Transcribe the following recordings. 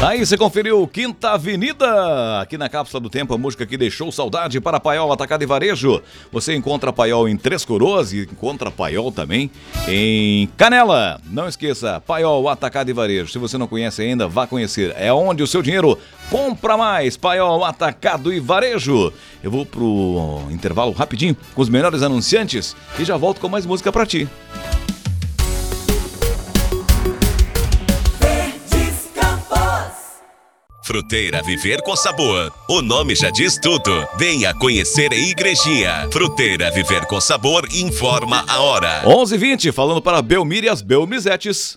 Aí você conferiu Quinta Avenida, aqui na Cápsula do Tempo, a música que deixou saudade para Paiol Atacado e Varejo. Você encontra Paiol em Três Coroas e encontra Paiol também em Canela. Não esqueça, Paiol Atacado e Varejo. Se você não conhece ainda, vá conhecer. É onde o seu dinheiro compra mais. Paiol Atacado e Varejo. Eu vou pro intervalo rapidinho com os melhores anunciantes e já volto com mais música pra ti. Fruteira Viver com Sabor. O nome já diz tudo. Venha conhecer a Igrejinha. Fruteira Viver com Sabor informa a hora. 11h20, falando para Belmir e as Belmizetes.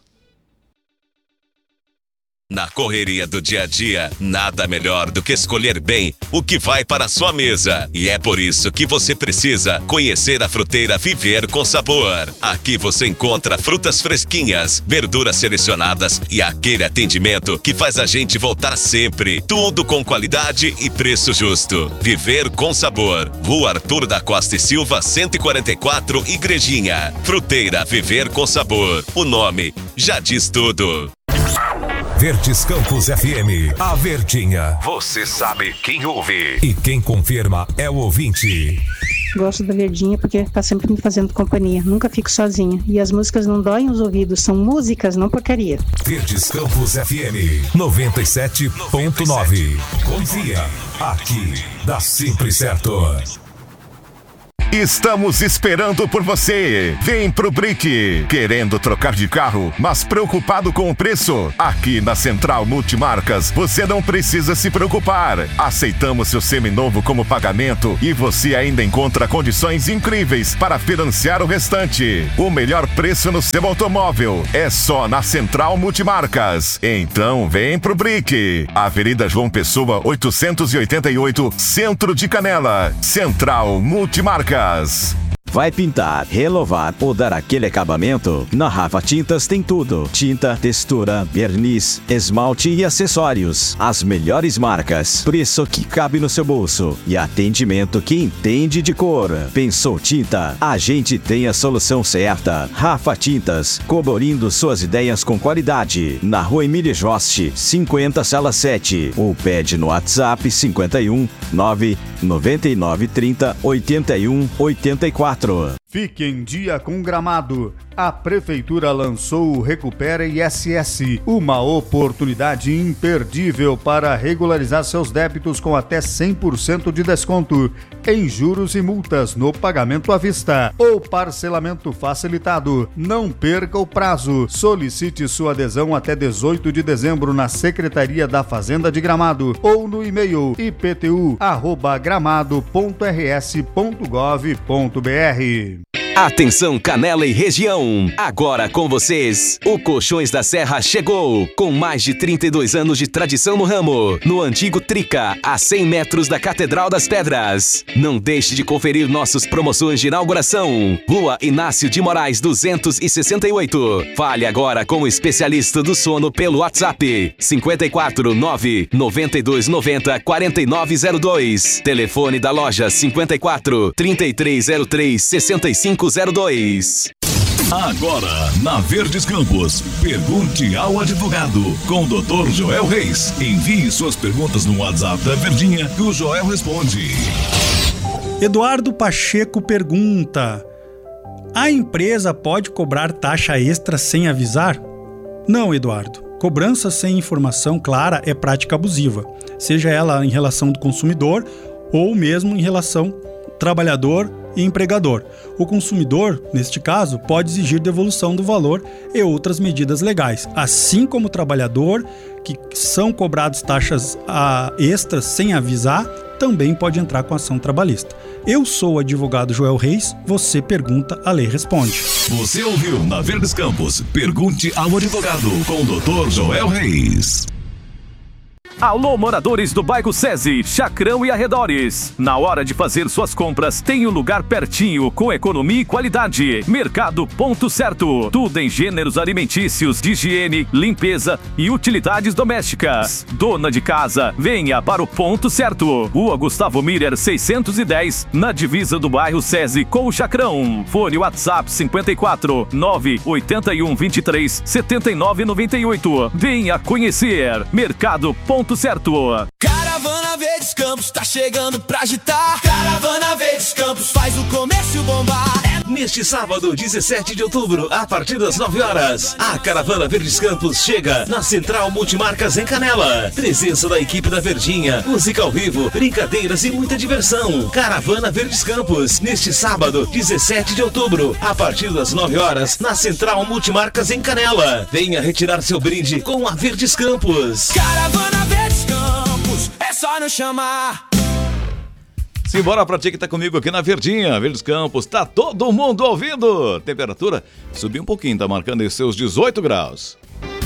Na correria do dia a dia, nada melhor do que escolher bem o que vai para a sua mesa. E é por isso que você precisa conhecer a Fruteira Viver com Sabor. Aqui você encontra frutas fresquinhas, verduras selecionadas e aquele atendimento que faz a gente voltar sempre. Tudo com qualidade e preço justo. Viver com Sabor. Rua Arthur da Costa e Silva, 144, Igrejinha. Fruteira Viver com Sabor. O nome já diz tudo. Verdes Campos FM, a Verdinha. Você sabe quem ouve. E quem confirma é o ouvinte. Gosto da Verdinha porque tá sempre me fazendo companhia. Nunca fico sozinha. E as músicas não doem os ouvidos. São músicas, não porcaria. Verdes Campos FM 97.9. Confia. Aqui dá sempre certo. Estamos esperando por você. Vem pro Brick. Querendo trocar de carro, mas preocupado com o preço? Aqui na Central Multimarcas, você não precisa se preocupar. Aceitamos seu seminovo como pagamento e você ainda encontra condições incríveis para financiar o restante. O melhor preço no seu automóvel é só na Central Multimarcas. Então vem pro Brick. Avenida João Pessoa, 888, Centro de Canela. Central Multimarcas. Vai pintar, renovar ou dar aquele acabamento? Na Rafa Tintas tem tudo. Tinta, textura, verniz, esmalte e acessórios. As melhores marcas. Preço que cabe no seu bolso. E atendimento que entende de cor. Pensou tinta? A gente tem a solução certa. Rafa Tintas. Colorindo suas ideias com qualidade. Na Rua Emília Joste, 50, Sala 7. Ou pede no WhatsApp 51 999 30 81 84. Fique em dia com Gramado. A Prefeitura lançou o Recupera ISS, uma oportunidade imperdível para regularizar seus débitos com até 100% de desconto em juros e multas no pagamento à vista ou parcelamento facilitado. Não perca o prazo. Solicite sua adesão até 18 de dezembro na Secretaria da Fazenda de Gramado ou no e-mail iptu@gramado.rs.gov.br. Atenção Canela e região, agora com vocês, o Colchões da Serra chegou, com mais de 32 anos de tradição no ramo, no antigo Trica, a 100 metros da Catedral das Pedras. Não deixe de conferir nossas promoções de inauguração. Rua Inácio de Moraes 268. Fale agora com o especialista do sono pelo WhatsApp 54 9 92 90 4902. Telefone da loja 54 3303 6502. Agora, na Verdes Campos, pergunte ao advogado com o Dr. Joel Reis. Envie suas perguntas no WhatsApp da Verdinha que o Joel responde. Eduardo Pacheco pergunta: a empresa pode cobrar taxa extra sem avisar? Não, Eduardo. Cobrança sem informação clara é prática abusiva, seja ela em relação do consumidor ou mesmo em relação trabalhador e empregador. O consumidor, neste caso, pode exigir devolução do valor e outras medidas legais, assim como o trabalhador, que são cobrados taxas extras sem avisar, também pode entrar com ação trabalhista. Eu sou o advogado Joel Reis, você pergunta, a lei responde. Você ouviu na Verdes Campos, pergunte ao advogado com o Dr. Joel Reis. Alô, moradores do bairro SESI, Chacrão e arredores. Na hora de fazer suas compras, tem um lugar pertinho, com economia e qualidade. Mercado Ponto Certo. Tudo em gêneros alimentícios, de higiene, limpeza e utilidades domésticas. Dona de casa, venha para o Ponto Certo. Rua Gustavo Miller 610, na divisa do bairro SESI com o Chacrão. Fone WhatsApp 54 981 23 79 98. Venha conhecer. Mercado Ponto Certo. Caravana Verdes Campos tá chegando pra agitar. Caravana Verdes Campos faz o comércio bombar. Neste sábado, 17 de outubro, a partir das 9 horas, a Caravana Verdes Campos chega na Central Multimarcas em Canela. Presença da equipe da Verdinha, música ao vivo, brincadeiras e muita diversão. Caravana Verdes Campos, neste sábado, 17 de outubro, a partir das 9 horas, na Central Multimarcas em Canela. Venha retirar seu brinde com a Verdes Campos. Caravana Verdes Campos, é só nos chamar. Simbora pra ti que tá comigo aqui na Verdinha, Verdes Campos, tá todo mundo ouvindo. Temperatura subiu um pouquinho, tá marcando aí seus 18 graus.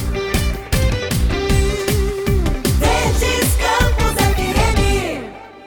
Verdes Campos FM.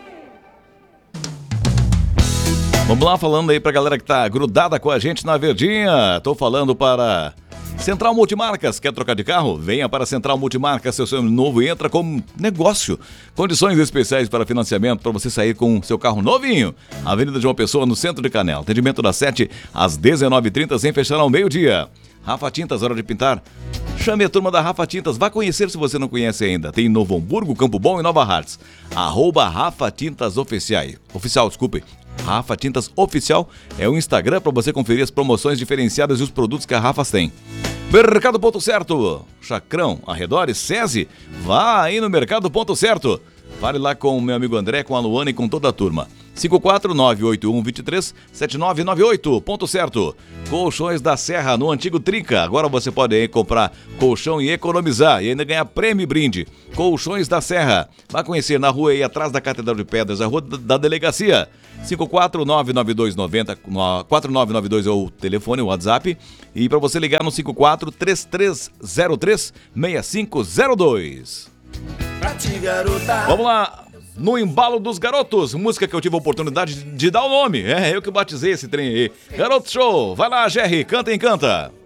Vamos lá, falando aí pra galera que tá grudada com a gente na Verdinha. Tô falando para Central Multimarcas. Quer trocar de carro? Venha para Central Multimarcas, seu sonho novo e entra como negócio. Condições especiais para financiamento para você sair com seu carro novinho. Avenida João Pessoa, no centro de Canela. Atendimento das 7 às 19h30, sem fechar ao meio-dia. Rafa Tintas, hora de pintar. Chame a turma da Rafa Tintas, vá conhecer se você não conhece ainda. Tem em Novo Hamburgo, Campo Bom e Nova Hartz. @Rafa Tintas Oficial, desculpe. Rafa Tintas Oficial é o Instagram para você conferir as promoções diferenciadas e os produtos que a Rafa tem. Mercado Ponto Certo, Chacrão, arredores, SESI, vá aí no Mercado Ponto Certo. Fale lá com o meu amigo André, com a Luana e com toda a turma. 54981237998, Ponto Certo. Colchões da Serra, no antigo Trinca. Agora você pode aí comprar colchão e economizar e ainda ganhar prêmio e brinde. Colchões da Serra. Vá conhecer na rua aí atrás da Catedral de Pedras, a rua da delegacia. 54992904992 é o telefone, o WhatsApp. E para você ligar no 5433036502. Vamos lá. No embalo dos garotos, música que eu tive a oportunidade de dar o nome. É, eu que batizei esse trem aí. Garoto Show, vai lá, Jerry, canta e encanta.